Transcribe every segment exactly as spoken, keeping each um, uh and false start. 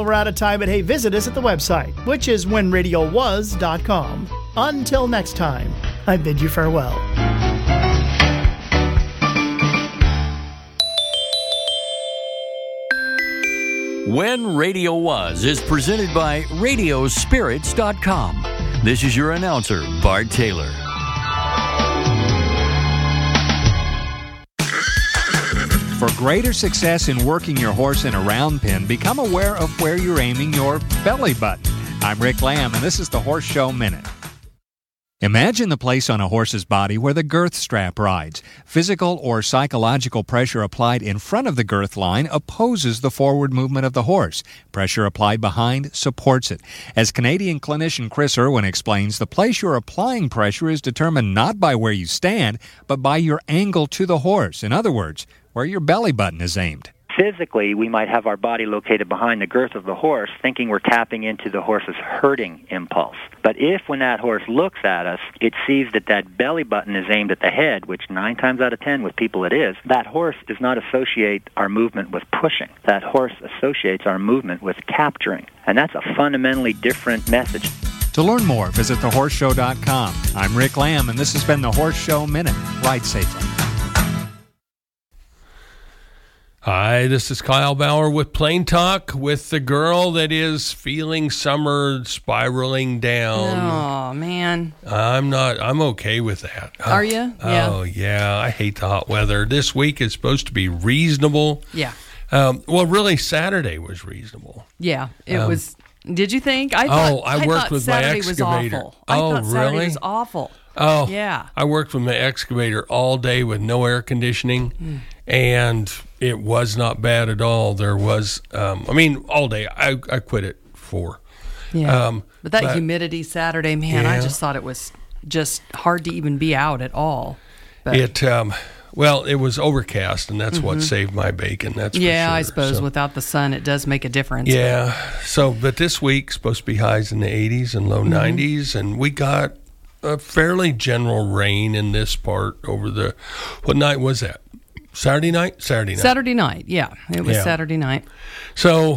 Well, we're out of time, but hey, visit us at the website, which is when radio was dot com. Until next time, I bid you farewell. When Radio Was is presented by radio spirits dot com. This is your announcer, Bart Taylor. For greater success in working your horse in a round pen, become aware of where you're aiming your belly button. I'm Rick Lamb, and this is the Horse Show Minute. Imagine the place on a horse's body where the girth strap rides. Physical or psychological pressure applied in front of the girth line opposes the forward movement of the horse. Pressure applied behind supports it. As Canadian clinician Chris Irwin explains, the place you're applying pressure is determined not by where you stand, but by your angle to the horse. In other words, where your belly button is aimed. Physically, we might have our body located behind the girth of the horse, thinking we're tapping into the horse's herding impulse. But if, when that horse looks at us, it sees that that belly button is aimed at the head, which nine times out of ten with people it is, that horse does not associate our movement with pushing. That horse associates our movement with capturing. And that's a fundamentally different message. To learn more, visit the horse show dot com. I'm Rick Lamb, and this has been the Horse Show Minute. Ride safely. Hi, this is Kyle Bauer with Plain Talk with the girl that is feeling summer spiraling down. Oh, man. I'm not, I'm okay with that. Are oh, you? Yeah. Oh, yeah. I hate the hot weather. This week is supposed to be reasonable. Yeah. Um, well, really, Saturday was reasonable. Yeah, it Um, was. Did you think? I thought, oh, I, I worked thought with Saturday my was excavator. awful. I oh, thought Saturday really? was awful. Oh, yeah. I worked with my excavator all day with no air conditioning, mm. and it was not bad at all. There was, um, I mean, all day. I, I quit at four. Yeah. Um, but that but, humidity Saturday, man, yeah. I just thought it was just hard to even be out at all. But, it, um, well, it was overcast, and that's mm-hmm. what saved my bacon. That's yeah, for sure. I suppose so, without the sun, it does make a difference. Yeah. But. So, but this week's supposed to be highs in the eighties and low mm-hmm. nineties, and we got a fairly general rain in this part over the, what night was that? Saturday night? Saturday night. Saturday night, yeah. It was yeah. Saturday night. So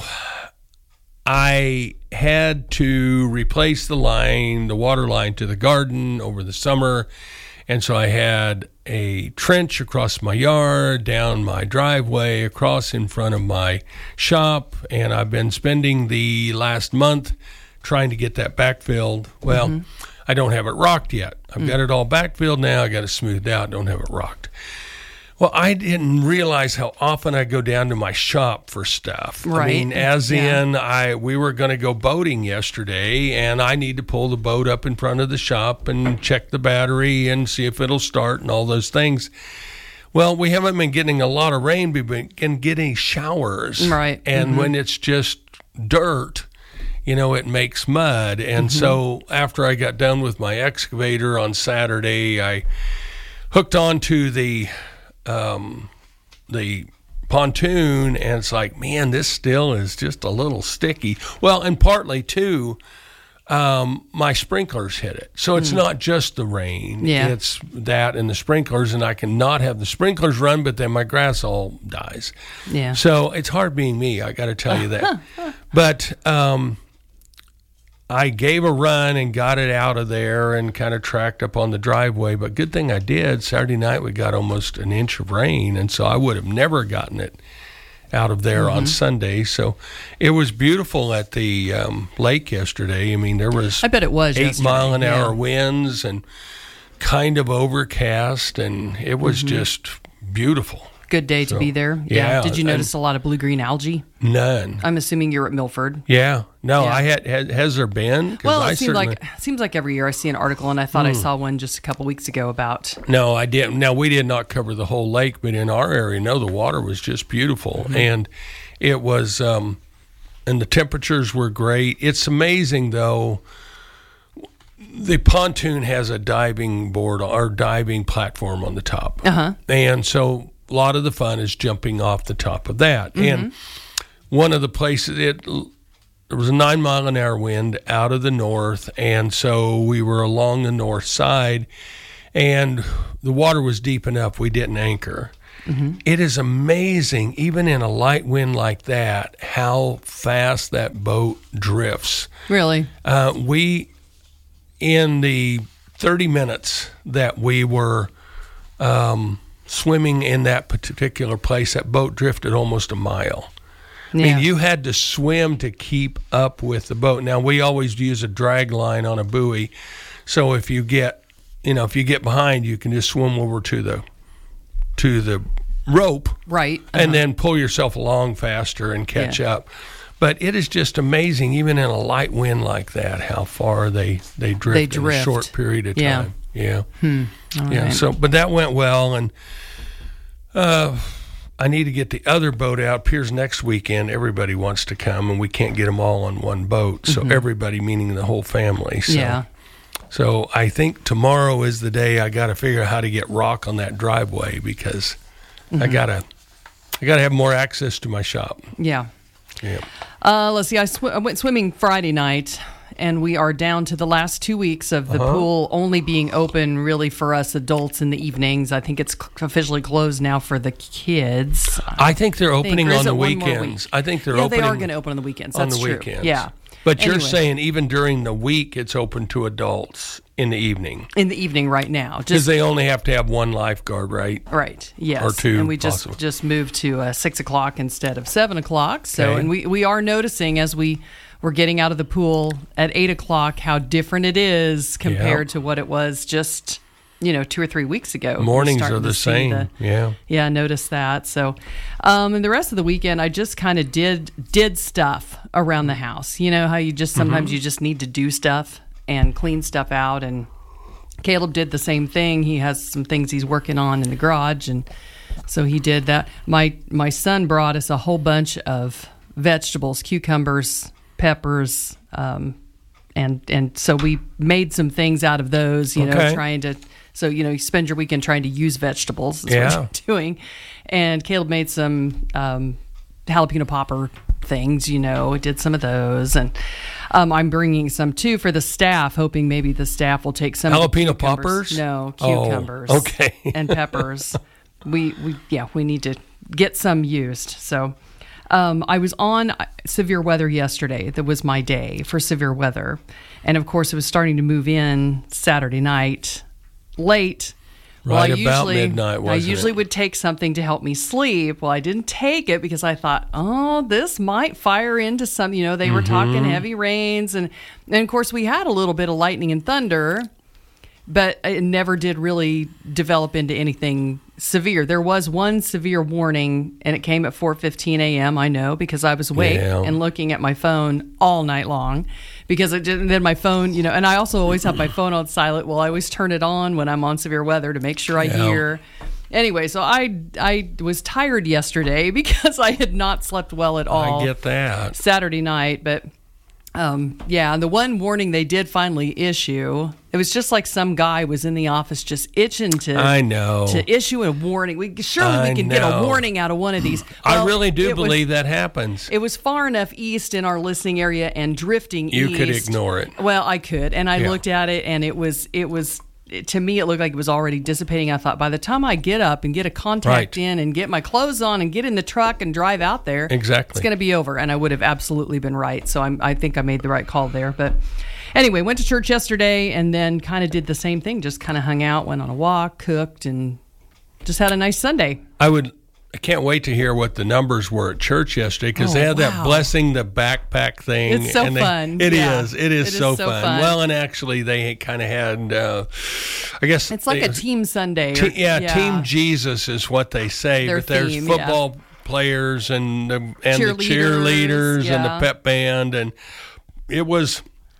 I had to replace the line, the water line to the garden over the summer. And so I had a trench across my yard, down my driveway, across in front of my shop. And I've been spending the last month trying to get that backfilled. Well, mm-hmm. I don't have it rocked yet. I've mm. got it all backfilled now. I got it smoothed out. Don't have it rocked. Well, I didn't realize how often I go down to my shop for stuff. Right. I mean, as yeah. in, I we were going to go boating yesterday, and I need to pull the boat up in front of the shop and check the battery and see if it'll start and all those things. Well, we haven't been getting a lot of rain. We've been getting showers. Right. And mm-hmm. when it's just dirt, you know, it makes mud. And mm-hmm. so after I got done with my excavator on Saturday, I hooked onto the um, the pontoon, and it's like, man, this still is just a little sticky. Well, and partly, too, um, my sprinklers hit it. So it's mm. not just the rain. Yeah. It's that and the sprinklers, and I cannot have the sprinklers run, but then my grass all dies. Yeah. So it's hard being me, I got to tell you that. But um, I gave a run and got it out of there and kind of tracked up on the driveway. But good thing I did. Saturday night we got almost an inch of rain, and so I would have never gotten it out of there mm-hmm. on Sunday. So it was beautiful at the um, lake yesterday. I mean, there was I bet it was eight yesterday. mile an hour yeah. winds and kind of overcast, and it was mm-hmm. just beautiful. Good day so, to be there. Yeah. yeah. Did you notice a lot of blue-green algae? None. I'm assuming you're at Milford. Yeah. No, yeah. I had, has, has there been? Well, it I seems like seems like every year I see an article, and I thought mm. I saw one just a couple weeks ago about. No, I didn't. Now, we did not cover the whole lake, but in our area, no, the water was just beautiful. Mm-hmm. And it was, um, and the temperatures were great. It's amazing, though. The pontoon has a diving board or diving platform on the top. Uh-huh. And so a lot of the fun is jumping off the top of that. Mm-hmm. And one of the places, it there was a nine mile an hour wind out of the north, and so we were along the north side, and the water was deep enough we didn't anchor. Mm-hmm. It is amazing, even in a light wind like that, how fast that boat drifts. Really? Uh, we, in the thirty minutes that we were um, swimming in that particular place, that boat drifted almost a mile. Yeah. I mean, you had to swim to keep up with the boat. Now, we always use a drag line on a buoy, so if you get, you know, if you get behind, you can just swim over to the to the rope, right, uh-huh. and then pull yourself along faster and catch yeah. up. But it is just amazing, even in a light wind like that, how far they they drift, they drift. in a short period of yeah. time. Yeah, hmm. yeah. Right. So, but that went well, and uh, I need to get the other boat out. Piers next weekend. Everybody wants to come, and we can't get them all on one boat. So mm-hmm. everybody, meaning the whole family. So, yeah. So I think tomorrow is the day I got to figure out how to get rock on that driveway because mm-hmm. I gotta I gotta have more access to my shop. Yeah. Yeah. Uh, let's see. I, sw- I went swimming Friday night, and we are down to the last two weeks of the uh-huh. pool only being open really for us adults in the evenings. I think it's officially closed now for the kids. I think they're opening think, on the weekends. I think they're yeah, opening. they are going to open on the weekends. That's on the true. weekends. Yeah. But anyway. You're saying even during the week it's open to adults in the evening. In the evening right now. Because they only have to have one lifeguard, right? Right, yes. Or two, And we just, possibly. just moved to uh, six o'clock instead of seven o'clock. So, okay. And we, we are noticing as we were getting out of the pool at eight o'clock how different it is compared yeah. to what it was just, you know, two or three weeks ago. Mornings are the same, the, yeah. Yeah, I noticed that. So, um, and the rest of the weekend, I just kind of did did stuff around the house. You know how you just, sometimes mm-hmm. you just need to do stuff and clean stuff out, and Caleb did the same thing. He has some things he's working on in the garage, and so he did that. My my son brought us a whole bunch of vegetables, cucumbers, peppers, um, and and so we made some things out of those. You okay. know, trying to so you know you spend your weekend trying to use vegetables. Is yeah. what you're doing. And Caleb made some um, jalapeno popper things. You know, did some of those, and um, I'm bringing some too for the staff, hoping maybe the staff will take some jalapeno of the poppers. No, cucumbers. Oh, okay. And peppers. We we yeah we need to get some used. So um, I was on severe weather yesterday. That was my day for severe weather, and of course it was starting to move in Saturday night late. Right well, I about usually, midnight, wasn't I usually it? would take something to help me sleep. Well, I didn't take it because I thought, oh, this might fire into some, you know, they were mm-hmm. talking heavy rains. And, and, of course, we had a little bit of lightning and thunder, but it never did really develop into anything severe. There was one severe warning, and it came at four fifteen a.m., I know, because I was awake yeah. and looking at my phone all night long. Because it didn't, then my phone, you know, and I also always have my phone on silent. Well, I always turn it on when I'm on severe weather to make sure I yeah. hear. Anyway, so I I was tired yesterday because I had not slept well at all. I get that. Saturday night, but um, yeah, and the one warning they did finally issue, it was just like some guy was in the office just itching to I know to issue a warning. We surely I we can know. get a warning out of one of these. Well, I really do it was- believe that happens. It was far enough east in our listening area and drifting You east. could ignore it. Well, I could, and I Yeah. looked at it, and it was it was it, to me it looked like it was already dissipating. I thought by the time I get up and get a contact Right. in and get my clothes on and get in the truck and drive out there, Exactly. it's going to be over. And I would have absolutely been right. So I'm, I think I made the right call there. But anyway, went to church yesterday and then kind of did the same thing. Just kind of hung out, went on a walk, cooked, and just had a nice Sunday. I would. I can't wait to hear what the numbers were at church yesterday because Oh, they had wow. that blessing the backpack thing. It's so and they, fun. It Yeah. is. It is It is so, so fun. fun. Well, and actually, they kind of had. Uh, I guess It's like they, a team Sunday. Or, Te- yeah, Team Jesus is what they say, Their but there's theme, yeah. football players and the, and the Cheerleaders, cheerleaders and yeah. the pep band, and it was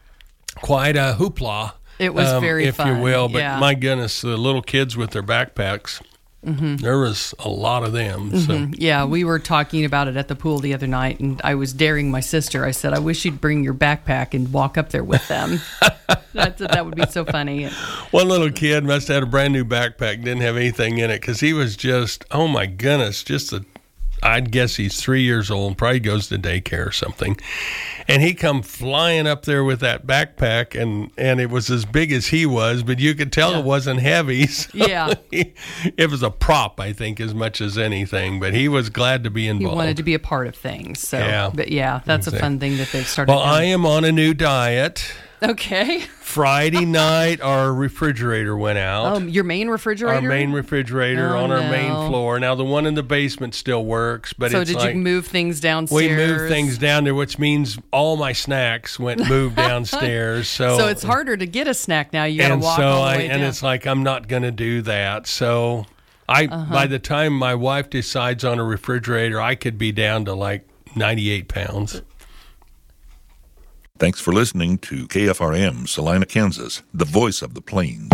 quite a hoopla. It was um, very if fun, you will. But yeah. my goodness, the little kids with their backpacks. Mm-hmm. There was a lot of them. So. Mm-hmm. Yeah, we were talking about it at the pool the other night, and I was daring my sister. I said, I wish you'd bring your backpack and walk up there with them. That's, that would be so funny. One little kid must have had a brand new backpack, didn't have anything in it, because he was just, oh my goodness, just a I'd guess he's three years old, probably goes to daycare or something. And he come flying up there with that backpack, and, and it was as big as he was, but you could tell Yeah. it wasn't heavy. So Yeah. he- it was a prop, I think, as much as anything. But he was glad to be He involved. wanted to be a part of things. So, Yeah. but yeah, that's Exactly. a fun thing that they've started. Well, I doing. am on a new diet. Okay. Friday night, our refrigerator went out. Um, your main refrigerator. Our main refrigerator Oh, on our no. main floor. Now, the one in the basement still works, but So it's did like you move things downstairs? we moved things down there, which means all my snacks went moved downstairs. So, So it's harder to get a snack now. You got to and walk so all the I way and down. it's like I'm not going to do that. So I Uh-huh. by the time my wife decides on a refrigerator, I could be down to like ninety-eight pounds. Thanks for listening to K F R M, Salina, Kansas, the voice of the plains.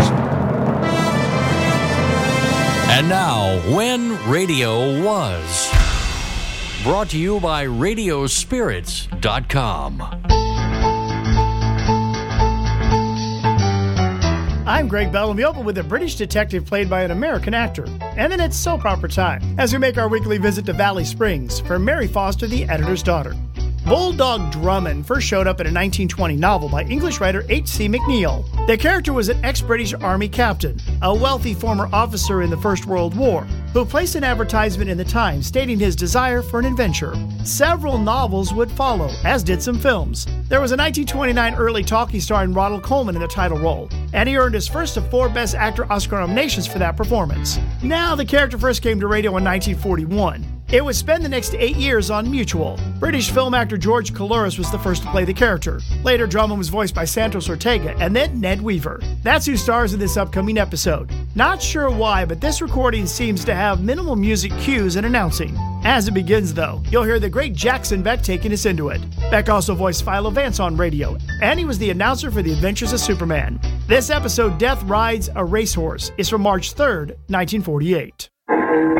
And now, When Radio Was. Brought to you by radio spirits dot com. I'm Greg Bellamy with a British detective played by an American actor. And then it's soap opera time as we make our weekly visit to Valley Springs for Mary Foster, the editor's daughter. Bulldog Drummond first showed up in a nineteen twenty novel by English writer H C McNeill. The character was an ex-British Army captain, a wealthy former officer in the First World War, who placed an advertisement in the Times stating his desire for an adventure. Several novels would follow, as did some films. There was a nineteen twenty-nine early talkie starring Ronald Colman in the title role, and he earned his first of four Best Actor Oscar nominations for that performance. Now, the character first came to radio in nineteen forty-one. It would spend the next eight years on Mutual. British film actor George Coulouris was the first to play the character. Later, Drummond was voiced by Santos Ortega and then Ned Weaver. That's who stars in this upcoming episode. Not sure why, but this recording seems to have minimal music cues and announcing. As it begins, though, you'll hear the great Jackson Beck taking us into it. Beck also voiced Philo Vance on radio, and he was the announcer for The Adventures of Superman. This episode, Death Rides a Racehorse, is from March third, nineteen forty-eight.